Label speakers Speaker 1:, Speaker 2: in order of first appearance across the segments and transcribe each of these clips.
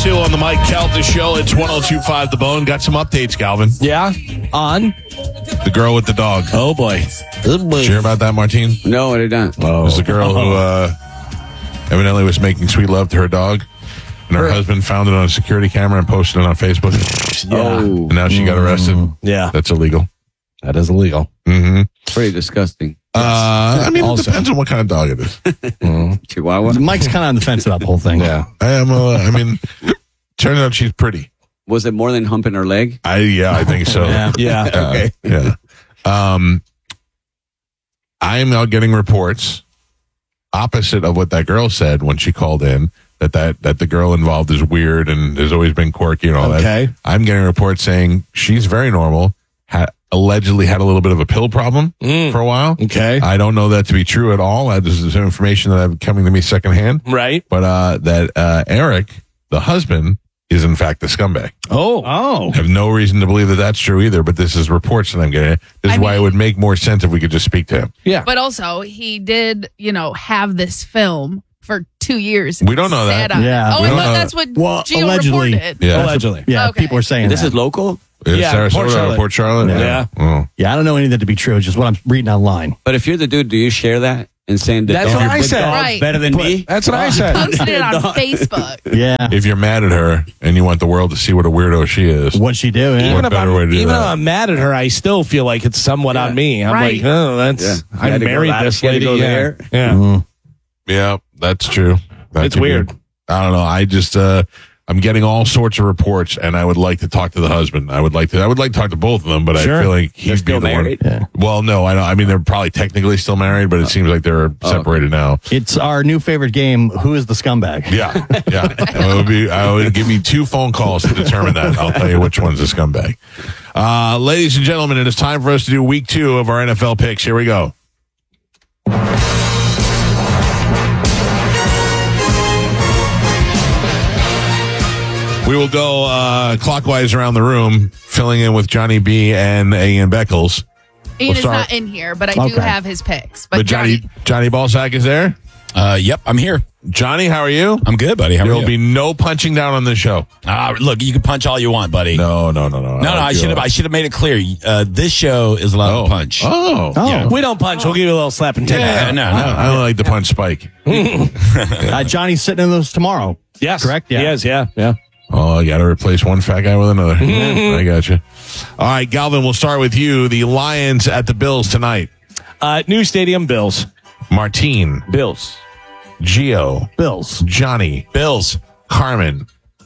Speaker 1: 2 on the Mike Calta Show. It's 102.5 The Bone. Got some updates, Galvin.
Speaker 2: Yeah? On?
Speaker 1: The girl with the dog.
Speaker 2: Oh, boy.
Speaker 1: Did you hear about that, Martine?
Speaker 3: No, I did not.
Speaker 1: It was the girl who evidently was making sweet love to her dog. And her husband found it on a security camera and posted it on Facebook.
Speaker 3: Oh.
Speaker 1: And now she got arrested.
Speaker 2: Yeah.
Speaker 1: That's illegal.
Speaker 2: That is illegal.
Speaker 1: Mm-hmm.
Speaker 3: Pretty disgusting.
Speaker 1: I mean, it depends on what kind of dog it is.
Speaker 3: Chihuahua.
Speaker 4: Mike's kind of on the fence about the whole thing.
Speaker 2: Yeah.
Speaker 1: I mean, turns out she's pretty.
Speaker 3: Was it more than humping her leg?
Speaker 1: I think so.
Speaker 2: Yeah.
Speaker 3: Okay.
Speaker 1: Yeah. I'm now getting reports opposite of what that girl said when she called in, that the girl involved is weird and has always been quirky and all that.
Speaker 2: Okay.
Speaker 1: I'm getting reports saying she's very normal, allegedly had a little bit of a pill problem for a while.
Speaker 2: Okay.
Speaker 1: I don't know that to be true at all. This is information that I've coming to me secondhand.
Speaker 2: Right.
Speaker 1: But that Eric, the husband, is in fact a scumbag.
Speaker 2: Oh.
Speaker 1: I have no reason to believe that that's true either, but this is reports that I'm getting. This is why it would make more sense if we could just speak to him.
Speaker 2: Yeah.
Speaker 5: But also, he did, have this film for 2 years.
Speaker 1: We don't know that.
Speaker 5: Sat on it.
Speaker 4: Yeah.
Speaker 5: Oh,
Speaker 1: We
Speaker 5: I
Speaker 1: don't
Speaker 5: thought
Speaker 1: know
Speaker 5: that's what Gio
Speaker 4: allegedly.
Speaker 5: reported.
Speaker 1: Yeah.
Speaker 2: Allegedly.
Speaker 4: Yeah,
Speaker 5: Okay.
Speaker 4: people are saying
Speaker 3: This
Speaker 4: that.
Speaker 3: is local?
Speaker 1: Is
Speaker 2: Yeah,
Speaker 1: Sarasota
Speaker 2: Port
Speaker 1: or
Speaker 2: Charlotte.
Speaker 1: Port Charlotte?
Speaker 2: Yeah.
Speaker 1: Oh.
Speaker 4: Yeah, I don't know any of that to be true. It's just what I'm reading online.
Speaker 3: But if you're the dude, do you share that and saying that
Speaker 2: That's
Speaker 3: dog-
Speaker 2: what I
Speaker 3: the
Speaker 2: said.
Speaker 3: dog's
Speaker 5: Right.
Speaker 3: better than me?
Speaker 2: That's what I said.
Speaker 5: Posted it on Facebook.
Speaker 4: Yeah.
Speaker 1: If you're mad at her and you want the world to see what a weirdo she is,
Speaker 4: What'd she do? Yeah.
Speaker 2: Even if
Speaker 1: better way to do
Speaker 2: even
Speaker 1: that?
Speaker 2: though I'm mad at her, I still feel like it's somewhat on me. I'm
Speaker 5: Right.
Speaker 2: like, oh, that's
Speaker 3: Yeah. You
Speaker 2: I
Speaker 3: had to go
Speaker 2: married
Speaker 3: loud.
Speaker 2: this
Speaker 3: You had to
Speaker 2: lady.
Speaker 3: go
Speaker 2: Yeah.
Speaker 3: there.
Speaker 2: Yeah.
Speaker 1: yeah, that's true. That
Speaker 2: It's
Speaker 1: could be-
Speaker 2: weird.
Speaker 1: I don't know. I just I'm getting all sorts of reports, and I would like to talk to the husband. I would like to talk to both of them, but
Speaker 2: Sure.
Speaker 1: I feel like
Speaker 3: They're
Speaker 1: he'd be
Speaker 3: still
Speaker 1: the
Speaker 3: married?
Speaker 1: one.
Speaker 4: Yeah.
Speaker 1: Well, no, I don't. I mean, they're probably technically still married, but it seems like they're separated now.
Speaker 4: It's our new favorite game. Who is the scumbag?
Speaker 1: Yeah, yeah. I would give me 2 phone calls to determine that. I'll tell you which one's a scumbag. Ladies and gentlemen, it is time for us to do week 2 of our NFL picks. Here we go. We will go clockwise around the room, filling in with Johnny B and Ian Beckles.
Speaker 5: Ian is
Speaker 1: start-
Speaker 5: not in here, but I do
Speaker 4: Okay.
Speaker 5: have his picks.
Speaker 1: But Johnny Ballsack is there.
Speaker 6: Yep, I'm here.
Speaker 1: Johnny, how are you?
Speaker 6: I'm good, buddy. How
Speaker 1: There
Speaker 6: are
Speaker 1: will
Speaker 6: you?
Speaker 1: be no punching down on this show.
Speaker 6: Look, you can punch all you want, buddy.
Speaker 1: No.
Speaker 6: No, I should have made it clear. This show is allowed to punch.
Speaker 1: Oh.
Speaker 6: Yeah.
Speaker 2: We don't punch. We'll give you a little slap and take.
Speaker 6: Yeah, no.
Speaker 1: I don't like the punch spike.
Speaker 4: Johnny's sitting in those tomorrow.
Speaker 2: Yes.
Speaker 4: Correct? Yeah.
Speaker 2: Yes. Yeah.
Speaker 1: Oh, you got to replace one fat guy with another. I got you. All right, Galvin, we'll start with you. The Lions at the Bills tonight.
Speaker 2: New stadium, Bills.
Speaker 1: Martine,
Speaker 3: Bills.
Speaker 1: Gio,
Speaker 4: Bills.
Speaker 1: Johnny,
Speaker 6: Bills.
Speaker 1: Carmen.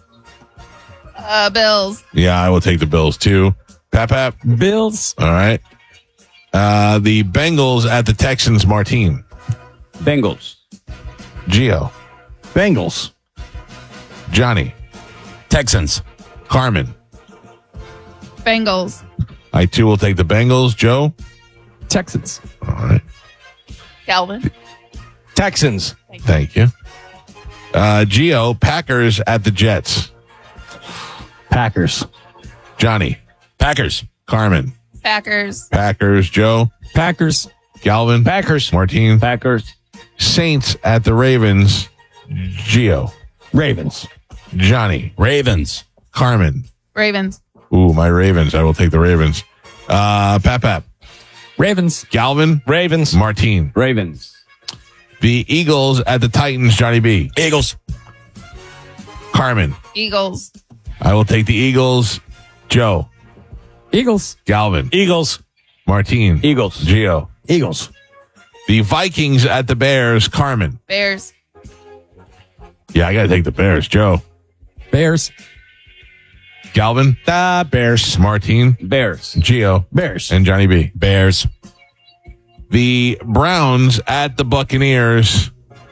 Speaker 5: Bills.
Speaker 1: Yeah, I will take the Bills too. Pap.
Speaker 2: Bills.
Speaker 1: All right. The Bengals at the Texans. Martine,
Speaker 3: Bengals.
Speaker 1: Gio,
Speaker 4: Bengals.
Speaker 1: Johnny,
Speaker 6: Texans.
Speaker 1: Carmen.
Speaker 5: Bengals.
Speaker 1: I too will take the Bengals. Joe.
Speaker 2: Texans.
Speaker 1: All right.
Speaker 5: Calvin.
Speaker 2: Texans.
Speaker 1: Thank you. Gio, Packers at the Jets.
Speaker 4: Packers.
Speaker 1: Johnny,
Speaker 6: Packers.
Speaker 1: Carmen,
Speaker 5: Packers.
Speaker 1: Packers. Joe,
Speaker 2: Packers.
Speaker 1: Galvin,
Speaker 2: Packers.
Speaker 1: Martine,
Speaker 3: Packers.
Speaker 1: Saints at the Ravens. Gio,
Speaker 4: Ravens.
Speaker 1: Johnny,
Speaker 6: Ravens.
Speaker 1: Carmen.
Speaker 5: Ravens.
Speaker 1: Ooh, my Ravens. I will take the Ravens. Pap.
Speaker 2: Ravens.
Speaker 1: Galvin,
Speaker 2: Ravens.
Speaker 1: Martine.
Speaker 3: Ravens.
Speaker 1: The Eagles at the Titans. Johnny B.
Speaker 6: Eagles.
Speaker 1: Carmen.
Speaker 5: Eagles.
Speaker 1: I will take the Eagles. Joe,
Speaker 2: Eagles.
Speaker 1: Galvin,
Speaker 2: Eagles.
Speaker 1: Martine.
Speaker 3: Eagles.
Speaker 1: Gio.
Speaker 4: Eagles.
Speaker 1: The Vikings at the Bears. Carmen.
Speaker 5: Bears.
Speaker 1: Yeah, I got to take the Bears. Joe.
Speaker 2: Bears.
Speaker 1: Galvin.
Speaker 2: Bears.
Speaker 1: Martine.
Speaker 3: Bears.
Speaker 1: Gio.
Speaker 4: Bears.
Speaker 1: And Johnny B.
Speaker 6: Bears.
Speaker 1: The Browns at the Buccaneers.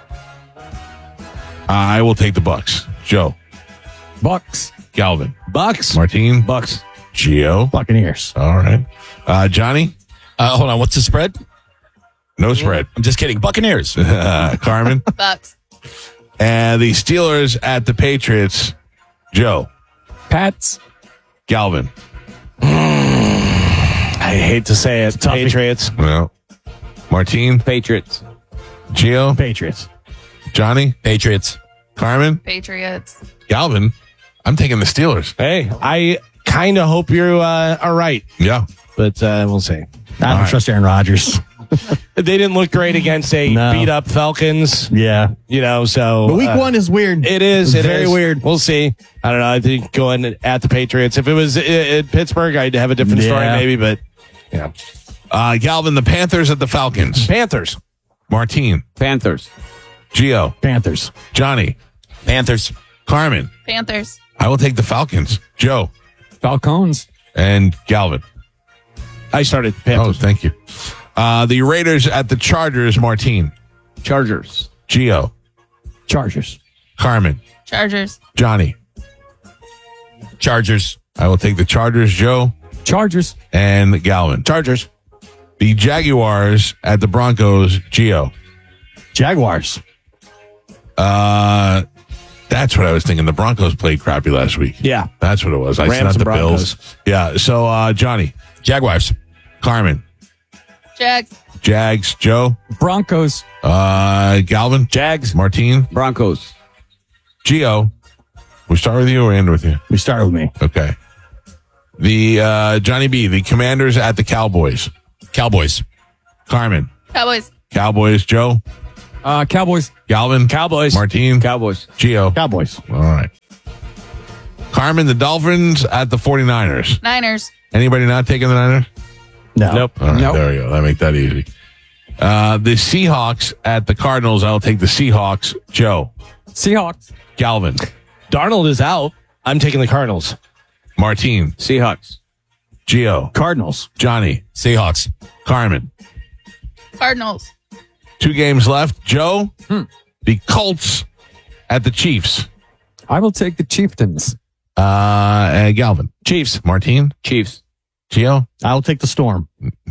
Speaker 1: I will take the Bucks. Joe.
Speaker 2: Bucks.
Speaker 1: Galvin.
Speaker 2: Bucks.
Speaker 1: Martine.
Speaker 2: Bucks.
Speaker 1: Gio.
Speaker 4: Buccaneers.
Speaker 1: All right. Johnny.
Speaker 6: Hold on. What's the spread?
Speaker 1: No spread.
Speaker 6: I'm just kidding. Buccaneers.
Speaker 1: Carmen.
Speaker 5: Bucks.
Speaker 1: And the Steelers at the Patriots. Joe.
Speaker 2: Pats.
Speaker 1: Galvin.
Speaker 2: I hate to say it. Patriots.
Speaker 1: Well. Martine.
Speaker 3: Patriots.
Speaker 1: Gio.
Speaker 4: Patriots.
Speaker 1: Johnny.
Speaker 6: Patriots.
Speaker 1: Carmen.
Speaker 5: Patriots.
Speaker 1: Galvin. I'm taking the Steelers.
Speaker 2: Hey, I kind of hope you are right,
Speaker 1: Yeah.
Speaker 2: but we'll see.
Speaker 4: I don't trust Aaron Rodgers.
Speaker 2: They didn't look great against a
Speaker 4: No.
Speaker 2: beat up Falcons.
Speaker 4: Yeah.
Speaker 2: So
Speaker 4: But week one is weird.
Speaker 2: It is.
Speaker 4: It's
Speaker 2: It
Speaker 4: very
Speaker 2: is.
Speaker 4: weird.
Speaker 2: We'll see. I don't know. I think going at the Patriots. If it was at Pittsburgh, I'd have a different story,
Speaker 4: Yeah.
Speaker 2: maybe. But yeah,
Speaker 1: Galvin, the Panthers at the Falcons.
Speaker 2: Panthers.
Speaker 1: Martine,
Speaker 3: Panthers.
Speaker 1: Gio,
Speaker 4: Panthers.
Speaker 1: Johnny,
Speaker 6: Panthers.
Speaker 1: Carmen.
Speaker 5: Panthers.
Speaker 1: I will take the Falcons. Joe
Speaker 2: Falcons.
Speaker 1: and Galvin.
Speaker 2: I started
Speaker 1: Oh,
Speaker 2: Panthers.
Speaker 1: thank you. The Raiders at the Chargers. Martine,
Speaker 3: Chargers.
Speaker 1: Gio,
Speaker 4: Chargers.
Speaker 1: Carmen,
Speaker 5: Chargers.
Speaker 1: Johnny.
Speaker 6: Chargers.
Speaker 1: I will take the Chargers. Joe
Speaker 2: Chargers.
Speaker 1: and Galvin.
Speaker 2: Chargers.
Speaker 1: The Jaguars at the Broncos. Gio.
Speaker 4: Jaguars.
Speaker 1: That's what I was thinking. The Broncos played crappy last week.
Speaker 2: Yeah.
Speaker 1: That's what it was. I
Speaker 2: Rams
Speaker 1: said not
Speaker 2: and
Speaker 1: the
Speaker 2: Broncos.
Speaker 1: Bills. Yeah. So Johnny,
Speaker 6: Jaguars.
Speaker 1: Carmen,
Speaker 5: Jags.
Speaker 1: Jags, Joe,
Speaker 2: Broncos.
Speaker 1: Galvin,
Speaker 2: Jags.
Speaker 1: Martine,
Speaker 3: Broncos.
Speaker 1: Gio. We start with you or end with you?
Speaker 4: We start with me.
Speaker 1: Okay. The Johnny B, the Commanders at the Cowboys.
Speaker 6: Cowboys.
Speaker 1: Carmen,
Speaker 5: Cowboys.
Speaker 1: Cowboys, Joe,
Speaker 2: Cowboys.
Speaker 1: Galvin,
Speaker 2: Cowboys.
Speaker 1: Martine,
Speaker 3: Cowboys.
Speaker 1: Gio.
Speaker 4: Cowboys.
Speaker 1: All right. Carmen, the Dolphins at the 49ers.
Speaker 5: Niners.
Speaker 1: Anybody not taking the Niners?
Speaker 4: No.
Speaker 2: Nope.
Speaker 1: All right,
Speaker 2: Nope.
Speaker 1: there we go. That make that easy. The Seahawks at the Cardinals. I'll take the Seahawks. Joe,
Speaker 2: Seahawks.
Speaker 1: Galvin,
Speaker 2: Darnold is out. I'm taking the Cardinals.
Speaker 1: Martine,
Speaker 3: Seahawks.
Speaker 1: Gio,
Speaker 4: Cardinals.
Speaker 1: Johnny,
Speaker 6: Seahawks.
Speaker 1: Carmen.
Speaker 5: Cardinals.
Speaker 1: 2 games left. Joe, the Colts at the Chiefs.
Speaker 7: I will take the Chieftains.
Speaker 1: And Galvin,
Speaker 2: Chiefs.
Speaker 1: Martine,
Speaker 3: Chiefs.
Speaker 1: Gio.
Speaker 4: I'll take the Storm.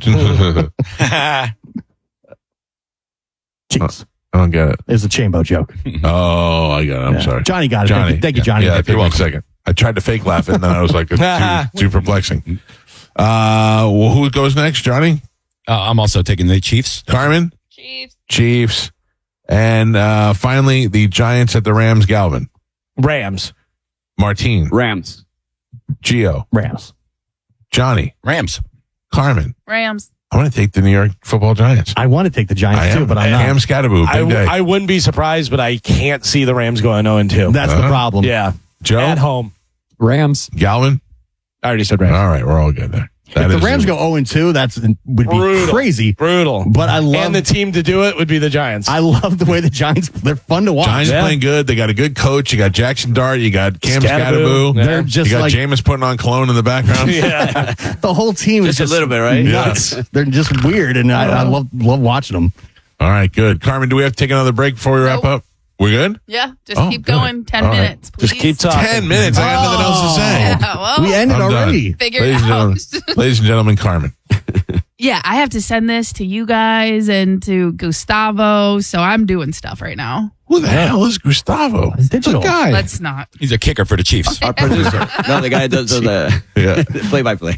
Speaker 4: Chiefs.
Speaker 1: I don't get it.
Speaker 4: It's a Chambo joke.
Speaker 1: Oh, I got it. I'm
Speaker 4: Yeah.
Speaker 1: sorry.
Speaker 4: Johnny got it.
Speaker 1: Johnny.
Speaker 4: Thank you, Johnny.
Speaker 1: Yeah,
Speaker 4: Thank you.
Speaker 1: you're welcome. Second. I tried to fake laugh it, and then I was like, it's too perplexing. Well, who goes next? Johnny?
Speaker 6: I'm also taking the Chiefs.
Speaker 1: Carmen?
Speaker 5: Chiefs.
Speaker 1: Chiefs. And finally, the Giants at the Rams. Galvin.
Speaker 2: Rams.
Speaker 1: Martine.
Speaker 3: Rams.
Speaker 1: Gio.
Speaker 4: Rams.
Speaker 1: Johnny.
Speaker 6: Rams.
Speaker 1: Carmen.
Speaker 5: Rams.
Speaker 1: I'm going to take the New York Football Giants.
Speaker 4: I want to take the
Speaker 1: I
Speaker 4: Giants too,
Speaker 1: am.
Speaker 4: but I'm
Speaker 1: Cam
Speaker 4: not.
Speaker 1: Scattaboo. Big day.
Speaker 2: I wouldn't be surprised, but I can't see the Rams going 0-2.
Speaker 4: That's the problem.
Speaker 2: Yeah.
Speaker 1: Joe.
Speaker 2: At home.
Speaker 7: Rams.
Speaker 1: Galvin.
Speaker 2: I already said Rams.
Speaker 1: All right. We're all good there.
Speaker 4: If the Rams go 0-2, that's would be
Speaker 2: Brutal.
Speaker 4: crazy.
Speaker 2: Brutal.
Speaker 4: But I love
Speaker 2: And the team to do it would be the Giants.
Speaker 4: I love the way the Giants. They're fun to watch.
Speaker 1: Giants
Speaker 2: Yeah.
Speaker 1: playing good. They got a good coach. You got Jackson Dart. You got Cam
Speaker 2: Scattaboo.
Speaker 1: Scattaboo.
Speaker 2: Yeah.
Speaker 4: They're just
Speaker 1: You got
Speaker 4: like
Speaker 1: Jameis putting on cologne in the background.
Speaker 2: yeah.
Speaker 4: the whole team is
Speaker 3: Just a little bit, right?
Speaker 4: nuts. They're just weird, and I love watching them.
Speaker 1: All right, good. Carmen, do we have to take another break before we wrap
Speaker 5: Nope.
Speaker 1: up? We're good?
Speaker 5: Yeah. Just
Speaker 1: Oh,
Speaker 5: keep
Speaker 1: good.
Speaker 5: going. 10
Speaker 1: All right.
Speaker 5: minutes, please.
Speaker 2: Just keep talking.
Speaker 1: 10 minutes. I got nothing else to say.
Speaker 5: Yeah, well,
Speaker 4: We ended
Speaker 1: I'm done.
Speaker 4: already.
Speaker 5: figure
Speaker 1: Ladies
Speaker 5: it
Speaker 1: and,
Speaker 5: out.
Speaker 1: gentlemen, ladies and gentlemen, Carmen.
Speaker 5: Yeah, I have to send this to you guys and to Gustavo, so I'm doing stuff right now.
Speaker 1: Who the hell is Gustavo?
Speaker 4: Digital.
Speaker 1: Good guy.
Speaker 5: Let's not.
Speaker 6: He's a kicker for the Chiefs.
Speaker 3: Our producer. No, the guy that does the
Speaker 1: Yeah.
Speaker 3: play-by-play.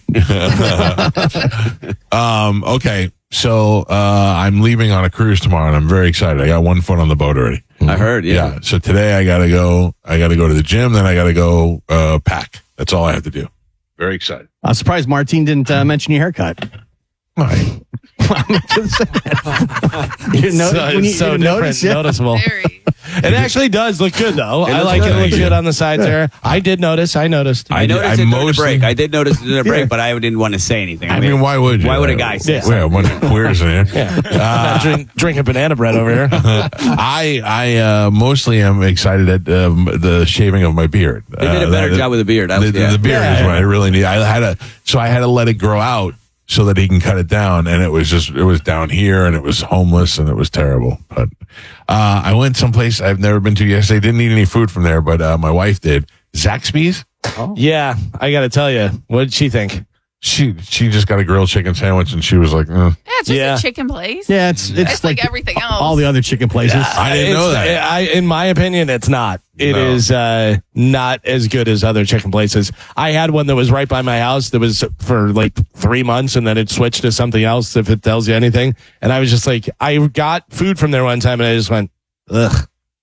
Speaker 1: Okay. So I'm leaving on a cruise tomorrow, and I'm very excited. I got one foot on the boat already.
Speaker 3: I heard, yeah.
Speaker 1: So today I gotta go to the gym, then I gotta go pack. That's all I have to do. Very excited.
Speaker 4: I'm surprised Martine didn't mention your haircut.
Speaker 1: Why?
Speaker 4: You didn't know,
Speaker 2: So,
Speaker 4: when you,
Speaker 2: it's so
Speaker 4: you didn't
Speaker 2: different,
Speaker 4: notice it?
Speaker 2: noticeable.
Speaker 5: Very.
Speaker 2: It actually does look good, though. I
Speaker 3: looks
Speaker 2: like
Speaker 3: good.
Speaker 2: it. It looks
Speaker 1: Thank
Speaker 2: good
Speaker 1: you.
Speaker 2: on the sides there. I did notice. I noticed.
Speaker 3: I noticed
Speaker 1: I
Speaker 3: it during the
Speaker 1: mostly-
Speaker 3: break. I did notice it during the break,
Speaker 2: Yeah.
Speaker 3: but I didn't want to say anything.
Speaker 1: I mean, why would you?
Speaker 3: Why would a guy say
Speaker 1: Yeah, a bunch of queers in here.
Speaker 2: Not drinking banana bread over here.
Speaker 1: I mostly am excited at the shaving of my beard.
Speaker 3: They did a better job with the beard.
Speaker 1: The beard is what I really need. I had to let it grow out so that he can cut it down, and it was down here, and it was homeless, and it was terrible. But I went someplace I've never been to yesterday. Didn't eat any food from there, but my wife did. Zaxby's.
Speaker 2: Yeah, I got to tell you. What did she think?
Speaker 1: She just got a grilled chicken sandwich, and she was like,
Speaker 5: Yeah, it's just
Speaker 2: Yeah.
Speaker 5: a chicken place.
Speaker 4: Yeah, it's
Speaker 5: It's like everything else.
Speaker 4: all the other chicken places.
Speaker 1: I didn't know that.
Speaker 2: In my opinion, it's not. It
Speaker 1: No.
Speaker 2: is not as good as other chicken places. I had one that was right by my house that was for like 3 months, and then it switched to something else, if it tells you anything. And I was just like, I got food from there one time, and I just went, ugh.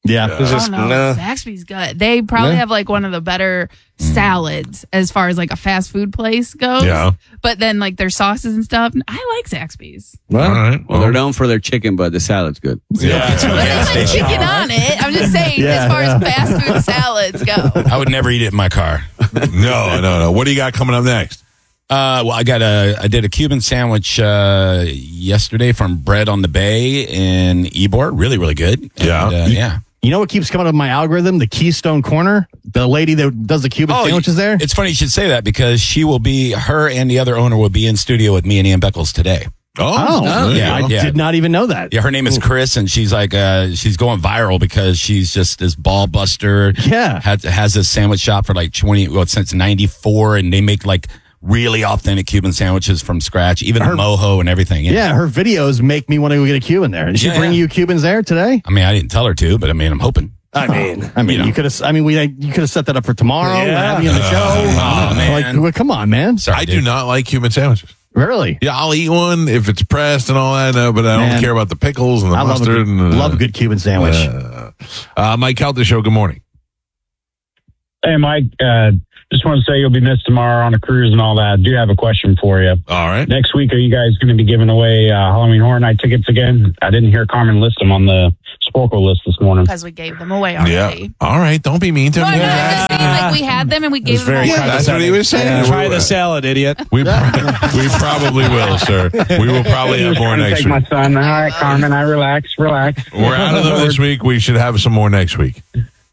Speaker 4: Yeah.
Speaker 2: It's
Speaker 5: I
Speaker 2: just,
Speaker 5: don't know.
Speaker 2: nah.
Speaker 5: Zaxby's good. They probably have like one of the better salads as far as like a fast food place goes.
Speaker 1: Yeah.
Speaker 5: But then like their sauces and stuff. I like Zaxby's.
Speaker 1: All right.
Speaker 3: Well, they're known for their chicken, but the salad's good.
Speaker 1: Yeah.
Speaker 5: But there's no chicken on it. I'm just saying,
Speaker 4: Yeah,
Speaker 5: as far
Speaker 4: yeah.
Speaker 5: as fast food salads go.
Speaker 6: I would never eat it in my car.
Speaker 1: No. What do you got coming up next?
Speaker 6: Well, I did a Cuban sandwich yesterday from Bread on the Bay in Ybor. Really, really good.
Speaker 1: Yeah.
Speaker 6: And, yeah.
Speaker 4: You know what keeps coming up in my algorithm? The Keystone Corner. The lady that does the Cuban sandwiches there.
Speaker 6: It's funny you should say that because her and the other owner will be in studio with me and Ian Beckles today.
Speaker 4: Oh,
Speaker 1: there you
Speaker 6: yeah.
Speaker 1: go.
Speaker 6: Yeah.
Speaker 4: did not even know that.
Speaker 6: Yeah, her name is Chris, and she's like, she's going viral because she's just this ball buster.
Speaker 4: Yeah.
Speaker 6: Has this sandwich shop for like since 94, and they make like really authentic Cuban sandwiches from scratch, even the mojo and everything.
Speaker 4: Yeah, her videos make me want to go get a Cuban there. Did she bring you Cubans there today?
Speaker 6: I mean, I didn't tell her to, but I mean, I'm hoping.
Speaker 4: I mean, you could have. I mean, you could have set that up for tomorrow.
Speaker 2: Yeah.
Speaker 4: We're having you on the show.
Speaker 6: Oh, man.
Speaker 4: Like, come on, man.
Speaker 6: Sorry,
Speaker 1: I
Speaker 6: dude.
Speaker 1: do not like Cuban sandwiches.
Speaker 4: Really?
Speaker 1: Yeah, I'll eat one if it's pressed and all that, but I don't
Speaker 4: Man.
Speaker 1: care about the pickles and the
Speaker 4: I love
Speaker 1: mustard.
Speaker 4: love a good Cuban sandwich.
Speaker 1: Mike Calta Show, good morning.
Speaker 8: Hey, Mike, just want to say you'll be missed tomorrow on a cruise and all that. I do have a question for you.
Speaker 1: All right.
Speaker 8: Next week, are you guys going to be giving away Halloween Horror Night tickets again? I didn't hear Carmen list them on the Sporkle list this morning.
Speaker 5: Because we gave them away already.
Speaker 1: Yeah. All right. Don't be mean to
Speaker 5: No,
Speaker 1: me.
Speaker 5: no, I'm just saying, like we had them and we gave them
Speaker 2: very
Speaker 5: away.
Speaker 1: Yeah, that's what he was saying.
Speaker 2: Try the salad, idiot.
Speaker 1: We probably will, sir. We will probably have more next
Speaker 8: Take my
Speaker 1: week.
Speaker 8: son. All right, Carmen, I relax.
Speaker 1: We're out of them this week. We should have some more next week.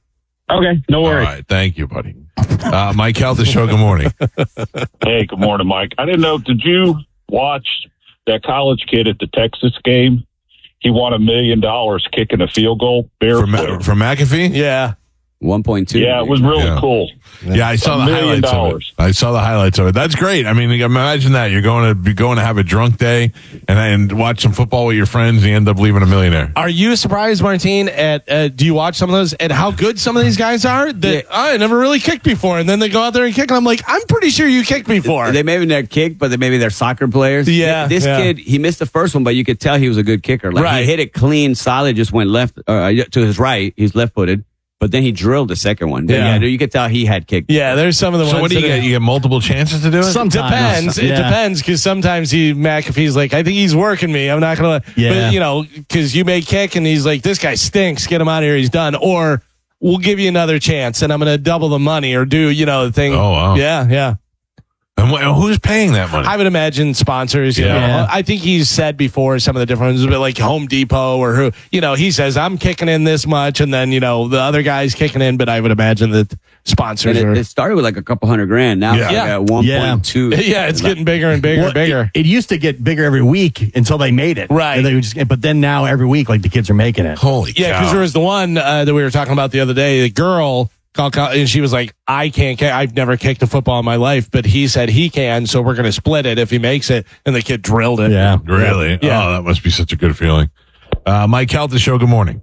Speaker 8: Okay, no
Speaker 1: All
Speaker 8: worries.
Speaker 1: right. Thank you, buddy. Mike Calta Show, good morning.
Speaker 9: Hey, good morning, Mike. I didn't know, did you watch that college kid at the Texas game? He won $1 million kicking a field goal barefoot.
Speaker 1: From McAfee?
Speaker 2: Yeah.
Speaker 3: 1.2.
Speaker 9: Yeah, it was really
Speaker 1: Yeah.
Speaker 9: cool.
Speaker 1: Yeah, I saw the
Speaker 9: $1 million.
Speaker 1: highlights of it. I saw the highlights of it. That's great. I mean, imagine that. You're going to have a drunk day and watch some football with your friends and you end up leaving a millionaire.
Speaker 2: Are you surprised, Martine, at do you watch some of those and how good some of these guys are that I never really kicked before, and then they go out there and kick, and I'm like, I'm pretty sure you kicked before.
Speaker 3: They maybe they're kicked, but maybe they're soccer players.
Speaker 2: Yeah,
Speaker 3: This
Speaker 2: yeah.
Speaker 3: kid, he missed the first one, but you could tell he was a good kicker. Like
Speaker 2: Right.
Speaker 3: he hit it clean, solid, just went left to his right. He's left-footed, but then he drilled the second one.
Speaker 2: Yeah.
Speaker 3: Yeah, you could tell he had kicked.
Speaker 2: Yeah, there's some of the ones.
Speaker 1: So what do you
Speaker 2: that
Speaker 1: get?
Speaker 2: are-
Speaker 1: You get multiple chances to do it?
Speaker 4: Sometimes.
Speaker 2: Depends. It depends because sometimes McAfee's like, I think he's working me. I'm not gonna.
Speaker 4: Yeah.
Speaker 2: But because you may kick and he's like, this guy stinks. Get him out of here. He's done. Or we'll give you another chance and I'm gonna double the money or do the thing.
Speaker 1: Oh, wow.
Speaker 2: Yeah.
Speaker 1: And who's paying that money?
Speaker 2: I would imagine sponsors. You
Speaker 1: Yeah.
Speaker 2: know, I think he's said before some of the different ones, but like Home Depot or who. He says I'm kicking in this much, and then the other guy's kicking in. But I would imagine that sponsors
Speaker 3: And
Speaker 2: are.
Speaker 3: it started with like a couple $100,000. Now it's
Speaker 2: Yeah.
Speaker 3: like at 1.2.
Speaker 2: Yeah, it's getting bigger and bigger
Speaker 4: Well,
Speaker 2: and bigger.
Speaker 4: It used to get bigger every week until they made it.
Speaker 2: Right.
Speaker 4: And they would but then now every week, like the kids are making it.
Speaker 1: Holy
Speaker 2: Yeah, because
Speaker 1: cow.
Speaker 2: there was the one that we were talking about the other day. The girl called, and she was like, "I can't kick. I've never kicked a football in my life, but he said he can, so we're going to split it if he makes it." And the kid drilled it.
Speaker 4: Yeah.
Speaker 1: Really?
Speaker 2: Yeah.
Speaker 1: Oh, that must be such a good feeling. Mike Calta Show, good morning.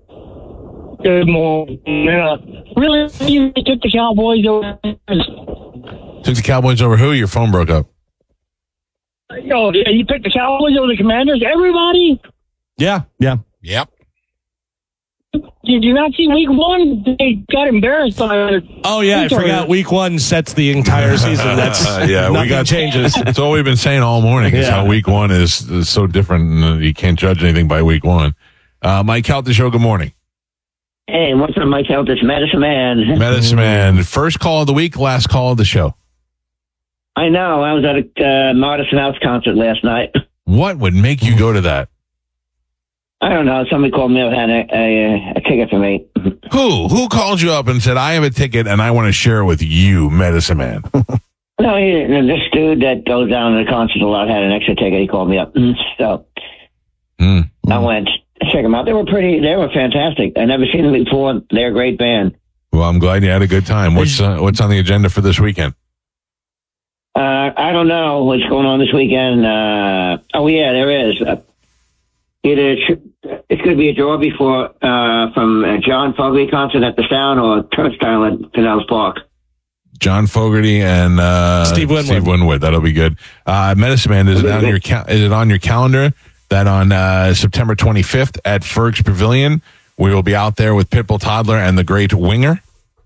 Speaker 8: Good morning. Really, you took the Cowboys over?
Speaker 1: Took the Cowboys over who? Your phone broke up.
Speaker 8: Oh, yeah, you picked the Cowboys over the Commanders? Everybody?
Speaker 2: Yeah.
Speaker 6: Yep.
Speaker 8: Did you not see week one? They got embarrassed by
Speaker 2: Oh yeah, I forgot. Week 1 sets the entire season. That's
Speaker 1: Yeah, we
Speaker 2: nothing
Speaker 1: got
Speaker 2: changes.
Speaker 1: That's all we've been saying all morning is
Speaker 2: Yeah.
Speaker 1: how week one is so different and you can't judge anything by week one. Mike Calta Show, good morning.
Speaker 10: Hey, what's up, Mike Calta? It's Medicine Man.
Speaker 1: Medicine Man, first call of the week, last call of the show.
Speaker 10: I know. I was at a Modest Mouse concert last night.
Speaker 1: What would make you go to that?
Speaker 10: I don't know. Somebody called me up and had a ticket for me.
Speaker 1: Who called you up and said, I have a ticket and I want to share it with you, Medicine Man?
Speaker 10: No, this dude that goes down to the concert a lot had an extra ticket. He called me up. So I went to check them out. They were fantastic. I never seen them before. They're a great band.
Speaker 1: Well, I'm glad you had a good time. What's on the agenda for this weekend?
Speaker 10: I don't know what's going on this weekend. Oh, yeah, there is. It's going to be a draw before from John Fogerty concert at the Sound or Turnstile at Pinellas Park.
Speaker 1: John Fogerty and
Speaker 2: Steve Winwood.
Speaker 1: Steve Winwood. That'll be good. Medicine Man, is it on your calendar that on September 25th at Ferg's Pavilion, We will be out there with Pitbull Toddler and the Great Winger.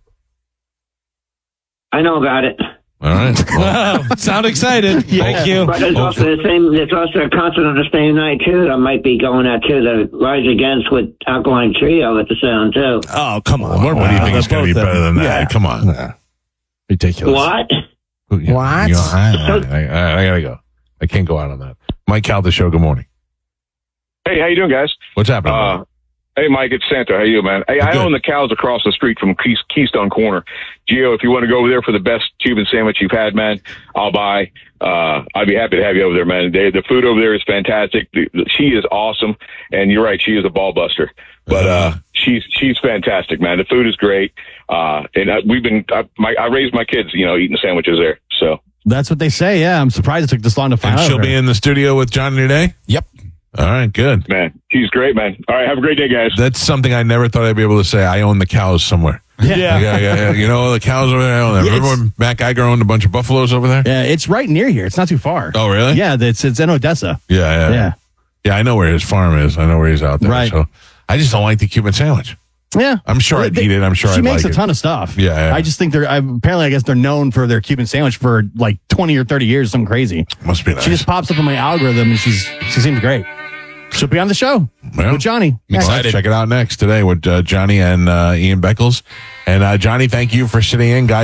Speaker 10: I know about it.
Speaker 1: All right. Well,
Speaker 2: Sound excited. Thank you.
Speaker 10: But there's also there's also a concert on the same night too that I might be going at too. The Rise Against with Alkaline Trio at the Sound too.
Speaker 2: Oh, come on.
Speaker 1: what do you think is going to be better than that?
Speaker 2: Yeah.
Speaker 1: Come on.
Speaker 2: Ridiculous.
Speaker 10: What?
Speaker 1: What? I gotta go. I can't go out on that. Mike Cal, the show. Good morning.
Speaker 9: Hey, how you doing, guys?
Speaker 1: What's happening?
Speaker 9: Hey, Mike, it's Santa. How you, man? Hey, I own the cows across the street from Keystone Corner. Gio, if you want to go over there for the best Cuban sandwich you've had, man, I'll buy. I'd be happy to have you over there, man. The food over there is fantastic. She is awesome, and you're right, she is a ball buster. But she's fantastic, man. The food is great, and I raised my kids, eating sandwiches there. So
Speaker 4: That's what they say. Yeah, I'm surprised it took this long to find
Speaker 1: and
Speaker 4: out.
Speaker 1: she'll be in the studio with Johnny today?
Speaker 6: Yep.
Speaker 1: All right, good.
Speaker 9: Man, she's great, man. All right, have a great day, guys.
Speaker 1: That's something I never thought I'd be able to say. I own the cows somewhere.
Speaker 4: Yeah.
Speaker 1: Yeah. The cows over there. I own them.
Speaker 4: Yeah,
Speaker 1: Remember when Matt Geiger owned a bunch of buffaloes over there?
Speaker 4: Yeah, it's right near here. It's not too far.
Speaker 1: Oh, really?
Speaker 4: Yeah, it's in Odessa.
Speaker 1: Yeah. Yeah, I know where his farm is. I know where he's out there.
Speaker 4: Right.
Speaker 1: So I just don't like the Cuban sandwich.
Speaker 4: Yeah.
Speaker 1: I'm sure I'd eat it. I'm sure
Speaker 4: she
Speaker 1: I'd
Speaker 4: makes
Speaker 1: like
Speaker 4: a ton of stuff.
Speaker 1: Yeah.
Speaker 4: I just think I guess they're known for their Cuban sandwich for like 20 or 30 years, something crazy.
Speaker 1: Must be nice.
Speaker 4: She just pops up on my algorithm and she seems great. She'll be on the show with Johnny.
Speaker 6: I'm excited.
Speaker 1: Check it out next today with Johnny and Ian Beckles. And Johnny, thank you for sitting in, guys.